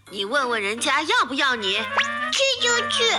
你问问人家要不要你？ 去就去。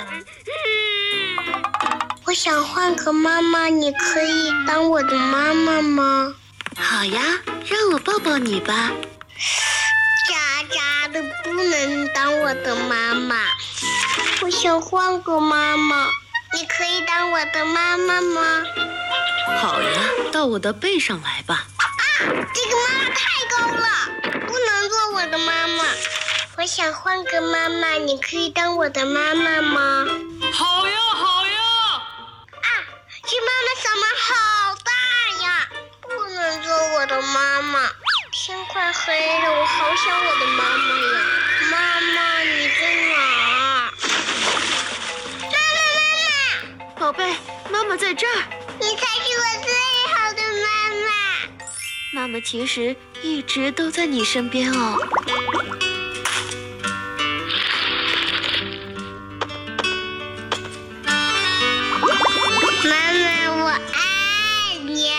我想换个妈妈，你可以当我的妈妈吗？ 好呀，让我抱抱你吧。 渣渣的不能当我的妈妈，我想换个妈妈，你可以当我的妈妈吗？ 好呀，到我的背上来吧。 这个妈妈太高了，不能做我的妈妈。我想换个妈妈，你可以当我的妈妈吗？ 好呀，好呀。 这妈妈嗓门好大呀，不能做我的妈妈。天快黑了，我好想我的妈妈呀。妈妈，你在哪儿？妈妈， 宝贝，妈妈在这儿。 你才是我最好的妈妈。 妈妈其实一直都在你身边哦。 妈妈，我爱你。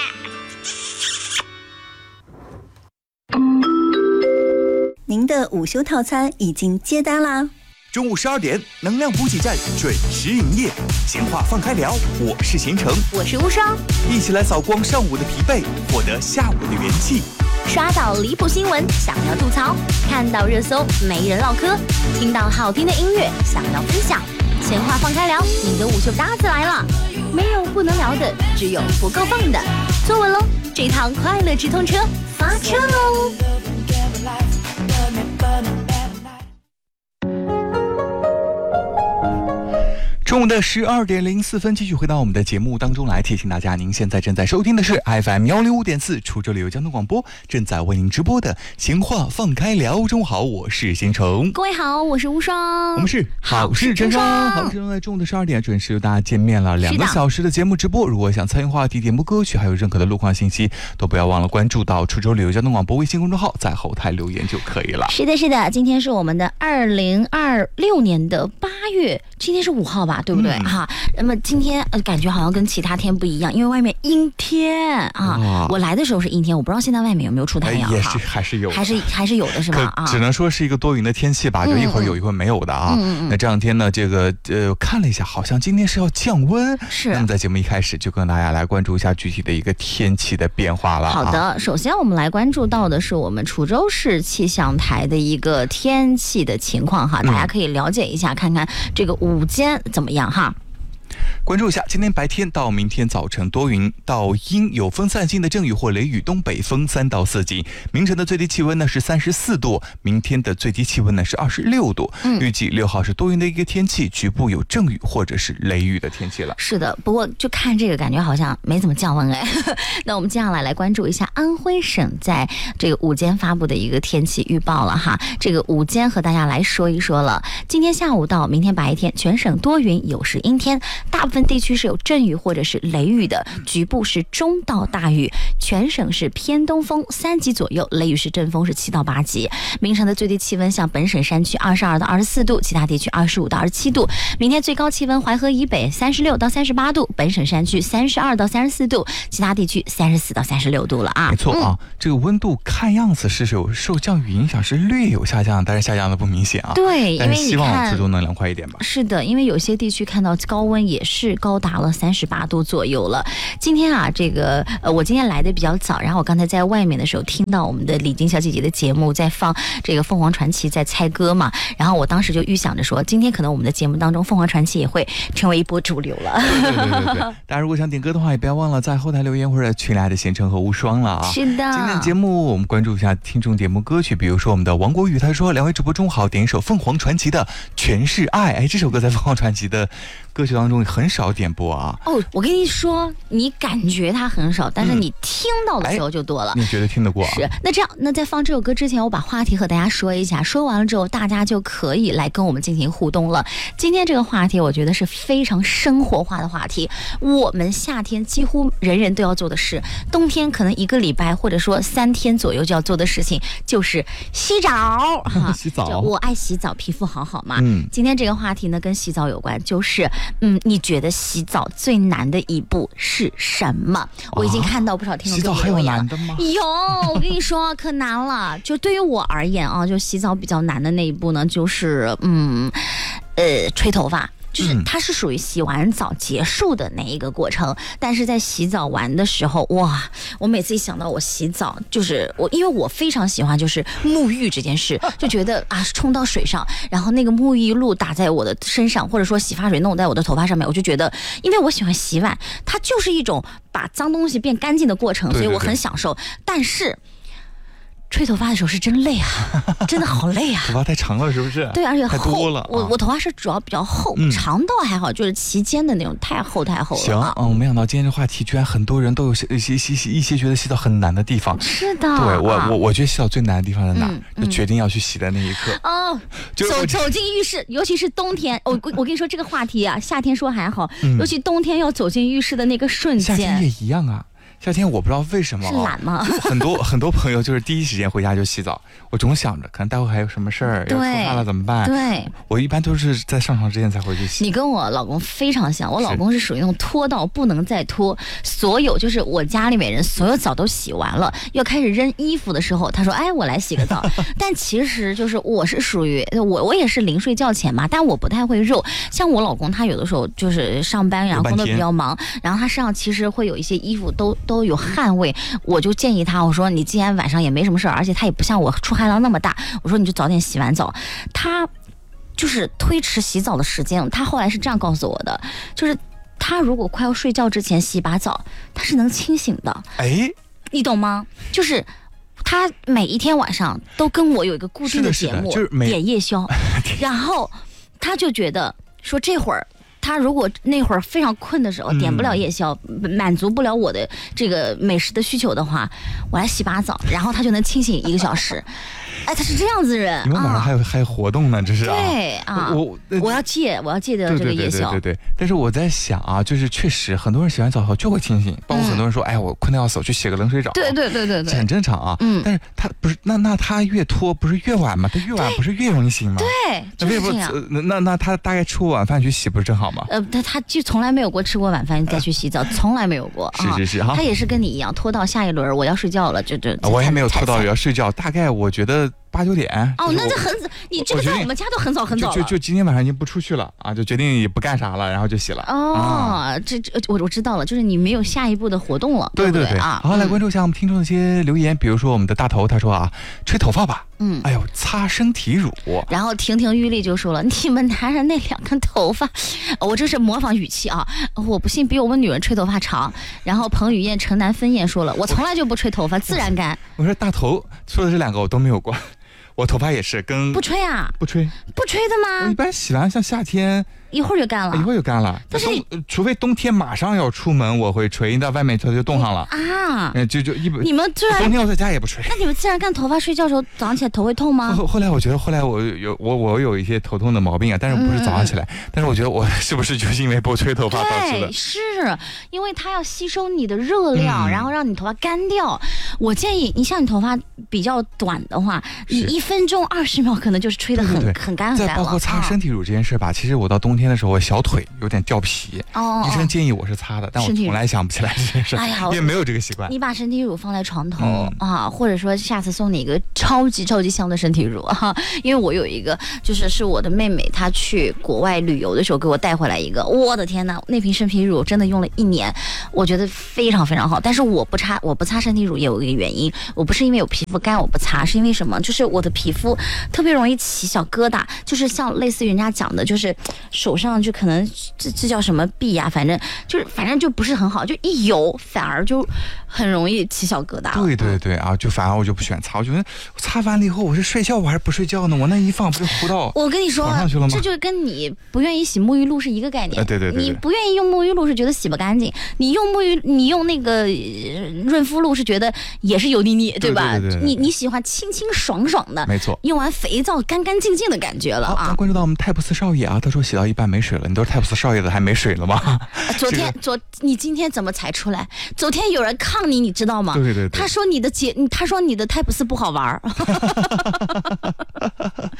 您的午休套餐已经接单啦！ 中午12点，能量补给站准时营业。闲话放开聊，我是贤成， 我是无双， 一起来扫光上午的疲惫，获得下午的元气。 刷到离谱新闻，想要吐槽；看到热搜，没人唠嗑；听到好听的音乐，想要分享。闲话放开聊，你的午休搭子来了，没有不能聊的，只有不够放的。坐稳喽，这趟快乐直通车发车喽！ 中午的12点04分，继续回到我们的节目当中来，提醒大家，您现在正在收听的是 FM105.4 滁州旅游交通广播，正在为您直播的闲话放开聊。中午好，我是贤成， 各位好，我是无双， 我们是好事成双。好事成双在中午的12点准时与大家见面了，2个小时的节目直播。如果想参与话题、点播歌曲，还有任何的路况信息，都不要忘了关注到滁州旅游交通广播微信公众号，在后台留言就可以了。 是的，是的，今天是我们的2026年的8月，今天是5号吧？对不对哈？那么今天感觉好像跟其他天不一样，因为外面阴天啊。我来的时候是阴天，我不知道现在外面有没有出太阳。 也是还是有， 还是有的是吧？ 只能说是一个多云的天气吧，就一会儿有一会儿没有的啊。那这两天呢，这个看了一下，好像今天是要降温。 是。 那么在节目一开始就跟大家来关注一下具体的一个天气的变化了。 好的，首先我们来关注到的是我们滁州市气象台的一个天气的情况哈，大家可以了解一下，看看这个午间怎么样哈。 关注一下，今天白天到明天早晨多云到阴，有分散性的阵雨或雷雨，东北风3到4级。明晨的最低气温呢是34度，明天的最低气温呢是26度。预计6号是多云的一个天气，局部有阵雨或者是雷雨的天气了。 是的，不过就看这个感觉好像没怎么降温哎。那我们接下来关注一下安徽省在这个午间发布的一个天气预报了哈。这个午间和大家来说一说了，今天下午到明天白天，全省多云有时阴天，大部分地区是有阵雨或者是雷雨的，局部是中到大雨，全省是偏东风3级左右，雷雨是阵风是7到8级。明晨的最低气温像本省山区22到24度，其他地区25到27度。明天最高气温淮河以北36到38度，本省山区32到34度，其他地区34到36度了啊。 没错啊，这个温度看样子是有受降雨影响，是略有下降，但是下降的不明显啊。 对， 但是希望滁州能凉快一点吧。 是的，因为有些地区看到高温也是高达了38度左右了。今天啊，这个我今天来的比较早，然后我刚才在外面的时候听到我们的李菁小姐姐的节目在放这个凤凰传奇在猜歌嘛，然后我当时就预想着说，今天可能我们的节目当中凤凰传奇也会成为一波主流了。 对，大家如果想点歌的话，也不要忘了在后台留言或者群里来的贤成和无双了啊。 是的， 今天的节目我们关注一下听众点播歌曲，比如说我们的王国宇，他说2位主播中午好，点一首凤凰传奇的《全是爱》。哎，这首歌在凤凰传奇的歌曲当中很少点播啊。 哦，我跟你说，你感觉它很少，但是你听到的时候就多了。 你觉得听得过啊？ 是。那这样，那在放这首歌之前，我把话题和大家说一下，说完了之后，大家就可以来跟我们进行互动了。今天这个话题，我觉得是非常生活化的话题。我们夏天几乎人人都要做的事，冬天可能1个礼拜或者说3天左右就要做的事情，就是洗澡。 洗澡， 我爱洗澡，皮肤好好嘛。今天这个话题呢，跟洗澡有关，就是你觉得洗澡最难的一步是什么？我已经看到不少听众洗澡还有难的吗？ 有，我跟你说可难了。就对于我而言啊，就洗澡比较难的那一步呢，就是吹头发。就是它是属于洗完澡结束的那一个过程，但是在洗澡完的时候，哇！我每次一想到我洗澡，就是因为我非常喜欢就是沐浴这件事，就觉得啊，冲到水上，然后那个沐浴露打在我的身上，或者说洗发水弄在我的头发上面，我就觉得，因为我喜欢洗碗，它就是一种把脏东西变干净的过程，所以我很享受。但是吹头发的时候是真累啊，真的好累啊！ 头发太长了是不是？ 对，而且太多了。 我头发是主要比较厚，长倒还好，就是齐肩的那种，太厚了。 行，我没想到今天这话题居然很多人都有一些觉得洗澡很难的地方。 是的， 对我觉得洗澡最难的地方在哪？就决定要去洗的那一刻。 哦，走进浴室，尤其是冬天，我跟你说这个话题啊，夏天说还好，尤其冬天要走进浴室的那个瞬间， 夏天也一样啊。夏天我不知道为什么是懒吗？ 很多朋友就是第一时间回家就洗澡，我总想着可能待会还有什么事儿要出发了怎么办？ 对， 我一般都是在上床之前才回去洗。 你跟我老公非常像，我老公是属于那种拖到不能再拖，所有就是我家里面人所有澡都洗完了，要开始扔衣服的时候，他说：“哎，我来洗个澡。”但其实就是我是属于我也是临睡觉前嘛，但我不太会肉。像我老公他有的时候就是上班，然后工作比较忙，然后他身上其实会有一些衣服都有汗味，我就建议他，我说你既然晚上也没什么事儿，而且他也不像我出汗量那么大，我说你就早点洗完澡。他就是推迟洗澡的时间，他后来是这样告诉我的，就是他如果快要睡觉之前洗把澡，他是能清醒的。 哎， 你懂吗？就是他每一天晚上都跟我有一个固定的节目， 就是点夜宵，然后他就觉得说这会儿。他如果那会儿非常困的时候点不了夜宵，满足不了我的这个美食的需求的话，我来洗把澡，然后他就能清醒1个小时。哎，他是这样子人。 你们晚上还有活动呢，这是啊。 对啊，我要戒掉这个夜宵。 对。但是我在想啊，就是确实很多人洗完澡后就会清醒，包括很多人说，哎，我困得要死，我去洗个冷水澡。 对， 这很正常啊。但是他不是，那他越拖不是越晚吗？他越晚不是越容易醒吗？ 对，就是这样。 那他大概吃过晚饭去洗不是正好吗？ 他就从来没有过吃过晚饭再去洗澡，从来没有过。 是哈。 他也是跟你一样，拖到下一轮我要睡觉了， 我也没有拖到要睡觉，大概我觉得8、9点。 哦，那就很早。你这个在我们家都很早了。 就今天晚上已经不出去了啊，就决定也不干啥了，然后就洗了。 哦，我知道了，就是你没有下一步的活动了， 对不对啊？ 好，来关注一下我们听众的一些留言，比如说我们的大头他说啊，吹头发吧。哎呦，擦身体乳。 然后亭亭玉立就说了，你们男人那2根头发，我这是模仿语气啊，我不信比我们女人吹头发长。然后彭于晏城南分燕说了，我从来就不吹头发，自然干。 我说大头说的这2个我都没有过。我头发也是跟不吹啊， 不吹的吗？ 我一般洗完像夏天一会儿就干了， 但是除非冬天马上要出门我会吹，到外面它就冻上了啊。 你们自然冬天我在家也不吹。 那你们自然干头发睡觉的时候早上起来头会痛吗？ 后来我觉得我有一些头痛的毛病啊，但是不是早上起来，但是我觉得我是不是就是因为不吹头发导致的？ 对，是因为它要吸收你的热量，然后让你头发干掉。我建议你像你头发比较短的话，你1分钟20秒可能就是吹得很干了。 再包括擦身体乳这件事吧，其实我到冬天的时候我小腿有点掉皮，医生建议我是擦的，但我从来想不起来这件事，因为没有这个习惯。 你把身体乳放在床头啊，或者说下次送你一个超级香的身体乳啊，因为我有一个是我的妹妹，她去国外旅游的时候给我带回来一个，我的天哪，那瓶身体乳真的用了1年，我觉得非常非常好。但是我不擦身体乳也有一个原因，我不是因为有皮肤干我不擦，是因为什么？就是我的皮肤特别容易起小疙瘩，就是像类似于人家讲的，就是手上就可能这叫什么痹呀，反正就不是很好，就一油反而就很容易起小疙瘩。 对啊，就反而我就不喜欢擦，我觉得擦完了以后我是睡觉我还是不睡觉呢？我那一放不就糊到我跟你说床上去了吗？ 这就跟你不愿意洗沐浴露是一个概念。 对， 你不愿意用沐浴露是觉得洗不干净，你用那个润肤露是觉得也是油腻腻，对吧？你喜欢清清爽爽的， 没错。 用完肥皂干干净净的感觉了啊！ 好，关注到我们泰普斯少爷啊，他说洗到一半没水了，你都是泰普斯少爷的还没水了吗？ 你今天怎么才出来？昨天有人抗你知道吗？ 对， 他说你的泰普斯不好玩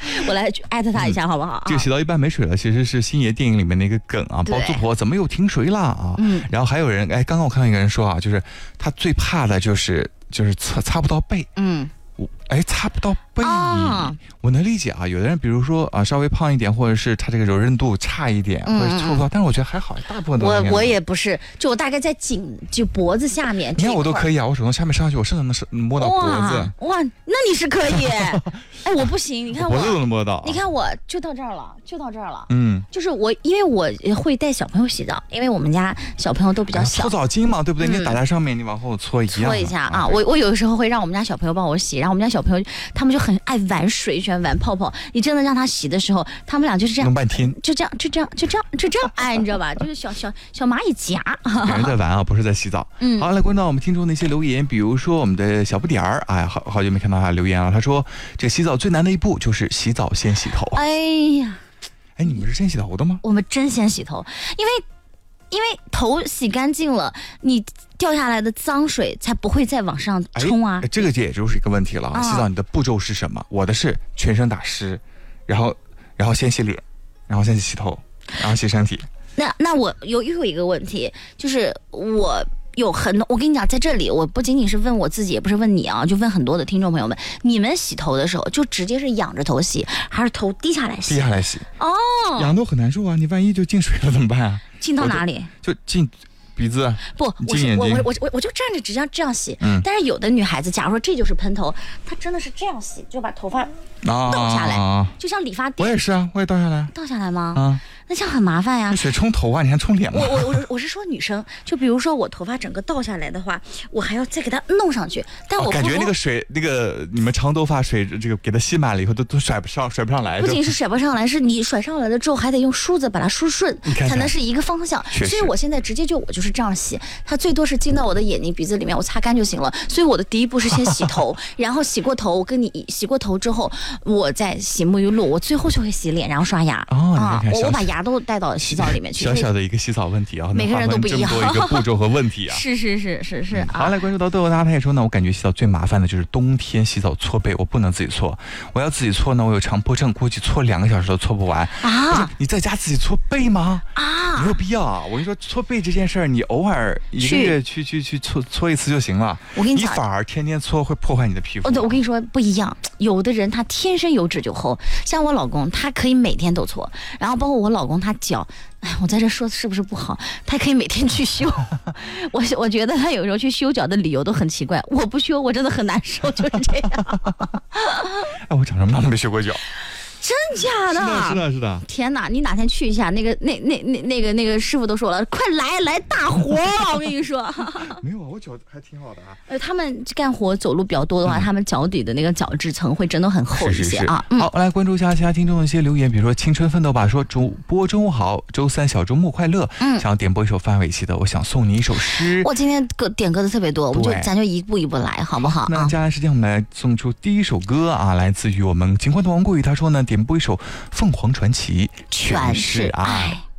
我来艾特他一下好不好？ 这个洗到一半没水了，其实是星爷电影里面的一个梗啊， 对包租婆怎么又停水了啊？然后还有人刚刚我看到一个人说啊，就是他最怕的就是擦不到背。擦不到背，我能理解啊。有的人比如说稍微胖一点，或者是他这个柔韧度差一点，或者是搓不到，但是我觉得还好，大部分都我也不是，就我大概在就脖子下面。 你看我都可以啊，我手从下面上去，我甚至能摸到脖子。 哇，那你是可以。我不行，你看我脖子都能摸到。 你看我就到这儿了。就是因为我会带小朋友洗澡，因为我们家小朋友都比较小。 搓澡巾嘛，对不对？你打在上面，你往后搓一样。 搓一下啊！我有的时候会让我们家小朋友帮我洗，然后我们家小朋友他们就很爱玩水，喜欢玩泡泡。你真的让他洗的时候，他们俩就是这样， 弄半天， 就这样，哎，你知道吧？就是小蚂蚁夹。 两人在玩啊，不是在洗澡。好，来关注到我们听众的一些留言，比如说我们的小不点儿，好久没看到他留言了。他说，这洗澡最难的一步就是洗澡先洗头。 哎呀， 你们是先洗头的吗？ 我们真先洗头，因为头洗干净了，你掉下来的脏水才不会再往上冲啊。 这个也就是一个问题了啊。洗澡你的步骤是什么？我的是全身打湿，然后先洗脸，然后先洗头，然后洗身体。 那我又有一个问题，就是我跟你讲，在这里我不仅仅是问我自己，也不是问你啊，就问很多的听众朋友们，你们洗头的时候就直接是仰着头洗，还是头低下来洗？ 低下来洗。仰头很难受啊，你万一就进水了怎么办啊？ 进到哪里？ 就进鼻子。 不，我就站着直接这样洗。但是有的女孩子，假如说这就是喷头，她真的是这样洗，就把头发倒下来，就像理发店。 我也是啊，我也倒下来。 倒下来吗？那这样很麻烦呀。 水冲头啊，你还冲脸吗？ 我是说女生，就比如说我头发整个倒下来的话，我还要再给它弄上去。但我感觉那个水，你们长头发水，这个给它吸满了以后都甩不上来。 不仅是甩不上来，是你甩上来了之后还得用梳子把它梳顺，才能是一个方向。所以我现在直接我就是这样洗，它最多是进到我的眼睛鼻子里面，我擦干就行了。所以我的第一步是先洗头，然后洗过头，我跟你洗过头之后，我再洗沐浴露，我最后就会洗脸，然后刷牙。我把牙都带到洗澡里面去。 小小的一个洗澡问题啊， 每个人都不一样， 这么多一个步骤和问题啊。 是。 好，来关注到豆豆他也说呢，我感觉洗澡最麻烦的就是冬天洗澡搓背，我不能自己搓，我要自己搓呢，我有强迫症，估计搓2个小时都搓不完啊。你在家自己搓背吗？没有必要啊。我跟你说，搓背这件事儿，你偶尔1个月去搓一次就行了。 我跟你讲， 你反而天天搓会破坏你的皮肤。 我跟你说不一样，有的人他天生油脂就厚，像我老公他可以每天都搓，然后包括我老公他脚，我在这说是不是不好？他可以每天去修。我觉得他有时候去修脚的理由都很奇怪，我不修我真的很难受，就是这样。 我长这么大都没学过脚。 真假的？ 是的。 天哪，你哪天去一下，那个师傅都说了，快来大活了，我跟你说。 没有啊，我脚还挺好的啊。 他们干活走路比较多的话，他们脚底的那个角质层会真的很厚一些啊。 好，来关注一下其他听众的一些留言，比如说青春奋斗吧说，主播中午好，周3小周末快乐。想要点播一首范玮琪的《我想送你一首诗》。我今天点歌的特别多，咱就一步一步来，好不好？ 那接下来时间我们来送出第一首歌啊，来自于我们金欢的王国宇，他说呢，点播一首凤凰传奇《全是爱》。